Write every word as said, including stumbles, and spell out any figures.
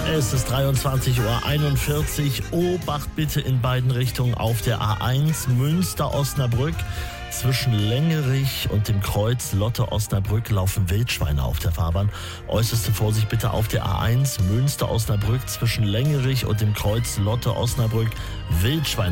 Es ist dreiundzwanzig Uhr einundvierzig. Obacht bitte in beiden Richtungen auf der A eins Münster-Osnabrück. Zwischen Längerich und dem Kreuz Lotte-Osnabrück laufen Wildschweine auf der Fahrbahn. Äußerste Vorsicht bitte auf der A eins Münster-Osnabrück zwischen Längerich und dem Kreuz Lotte-Osnabrück. Wildschweine